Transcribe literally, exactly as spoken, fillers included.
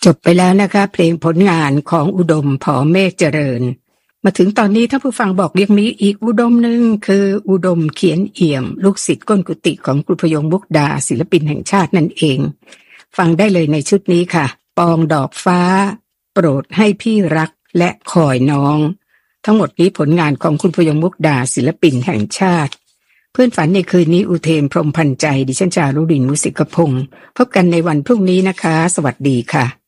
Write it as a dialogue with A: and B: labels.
A: จบไปแล้วนะคะเพลงผลงานของอุดมผอเมฆเจริญมาถึงตอนนี้ถ้าผู้ฟังบอกยังมีอีกอุดมหนึ่งคืออุดมเขียนเอี่ยมลูกศิษย์ก้นกุฏิของครูพยงมุกดาศิลปินแห่งชาตินั่นเองฟังได้เลยในชุดนี้ค่ะปองดอกฟ้าโปรดให้พี่รักและคอยน้องทั้งหมดนี้ผลงานของคุณพยงมุกดาศิลปินแห่งชาติเพื่อนฝันในคืนนี้อุเทมพรหมพันธ์ใจดิฉันจารุรินทร์มุสิกพงศ์พบกันในวันพรุ่งนี้นะคะสวัสดีค่ะ